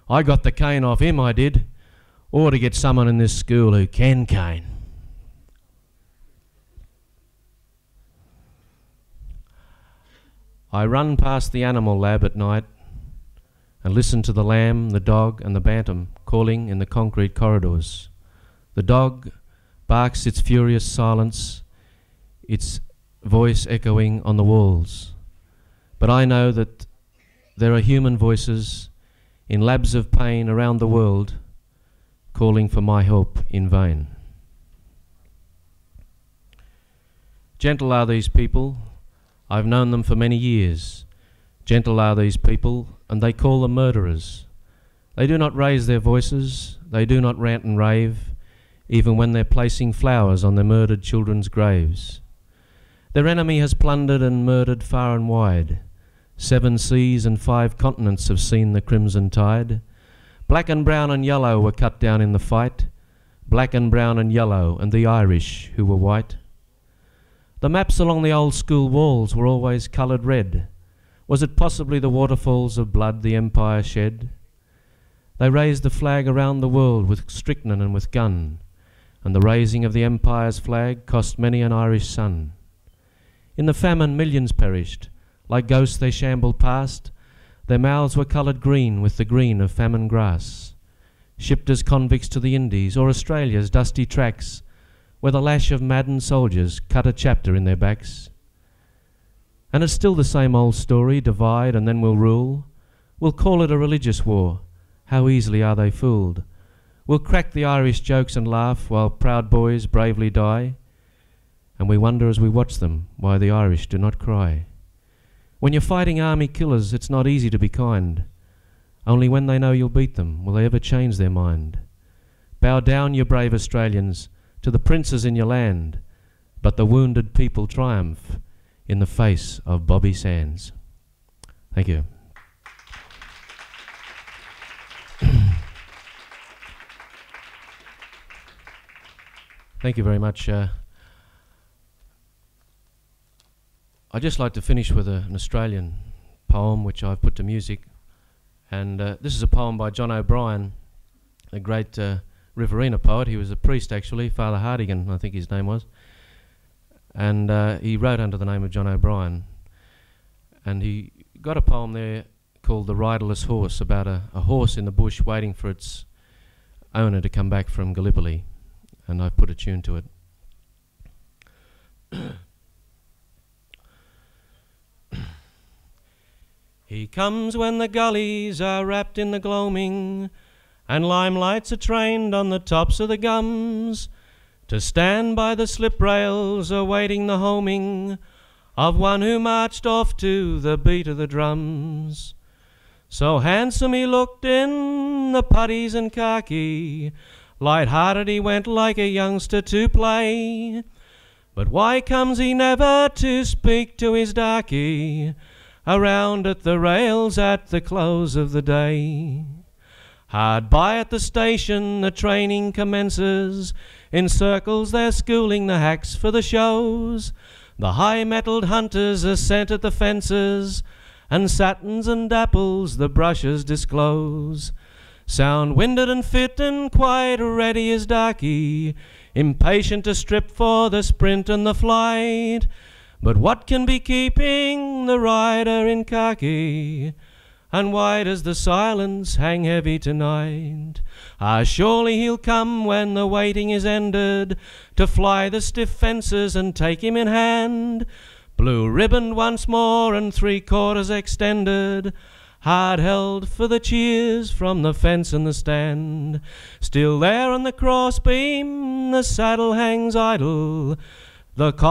I got the cane off him, I did. Or to get someone in this school who can cane. I run past the animal lab at night and listen to the lamb, the dog and the bantam calling in the concrete corridors. The dog barks its furious silence, its voice echoing on the walls. But I know that there are human voices in labs of pain around the world calling for my help in vain. Gentle are these people, I've known them for many years. Gentle are these people, and they call them murderers. They do not raise their voices, they do not rant and rave, even when they're placing flowers on their murdered children's graves. Their enemy has plundered and murdered far and wide. 7 seas and 5 continents have seen the crimson tide. Black and brown and yellow were cut down in the fight. Black and brown and yellow, and the Irish who were white. The maps along the old school walls were always coloured red. Was it possibly the waterfalls of blood the empire shed? They raised the flag around the world with strychnine and with gun, and the raising of the empire's flag cost many an Irish son. In the famine millions perished, like ghosts they shambled past. Their mouths were coloured green with the green of famine grass. Shipped as convicts to the Indies or Australia's dusty tracks, where the lash of maddened soldiers cut a chapter in their backs. And it's still the same old story, divide and then we'll rule. We'll call it a religious war, how easily are they fooled. We'll crack the Irish jokes and laugh while proud boys bravely die. And we wonder as we watch them why the Irish do not cry. When you're fighting army killers, it's not easy to be kind. Only when they know you'll beat them will they ever change their mind. Bow down, you brave Australians, to the princes in your land, but the wounded people triumph in the face of Bobby Sands. Thank you. Thank you very much. I'd just like to finish with an Australian poem which I've put to music, and this is a poem by John O'Brien, a great Riverina poet. He was a priest actually, Father Hardigan I think his name was, and he wrote under the name of John O'Brien, and he got a poem there called The Riderless Horse, about a horse in the bush waiting for its owner to come back from Gallipoli, and I've put a tune to it. He comes when the gullies are wrapped in the gloaming, and limelights are trained on the tops of the gums, to stand by the slip rails awaiting the homing of one who marched off to the beat of the drums. So handsome he looked in the puttees and khaki, light-hearted he went like a youngster to play. But why comes he never to speak to his darkie, around at the rails at the close of the day? Hard by at the station the training commences, in circles they're schooling the hacks for the shows. The high-mettled hunters are sent at the fences, and satins and dapples the brushes disclose. Sound-winded and fit and quite ready is darkie, impatient to strip for the sprint and the flight. But what can be keeping the rider in khaki, and why does the silence hang heavy tonight? Ah, surely he'll come when the waiting is ended, to fly the stiff fences and take him in hand. Blue ribbon once more and 3/4 extended, hard held for the cheers from the fence and the stand. Still there on the crossbeam the saddle hangs idle, the